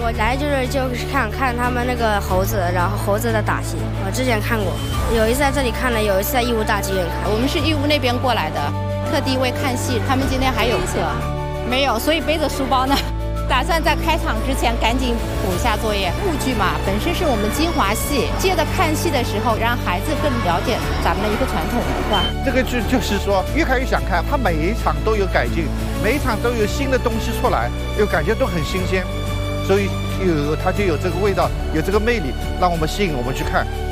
我来就是看他们那个猴子，然后猴子的打戏，我之前看过，有一次在这里看了，有一次在义乌大剧院看。 我们是义乌那边过来的，特地为看戏，他们今天还有课，没有，所以背着书包呢，打算在开场之前赶紧补一下作业。沪剧嘛，本身是我们精华戏，借着看戏的时候，让孩子更了解咱们的一个传统文化。 这个剧就是说，越看越想看，它每一场都有改进，每一场都有新的东西出来，又感觉都很新鲜，所以它就有这个味道，有这个魅力，让我们吸引我们去看。